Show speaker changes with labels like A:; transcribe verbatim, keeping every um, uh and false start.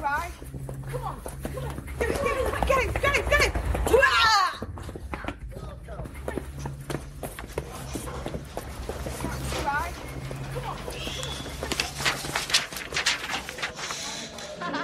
A: right. Come on, come on. Get it, get it, get it, get it, get it.